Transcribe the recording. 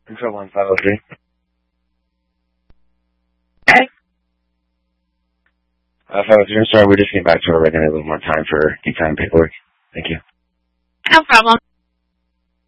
Control 1503. Okay. 503, sorry, we're just getting back to our regular, a little more time for e-time paperwork. Thank you. No problem.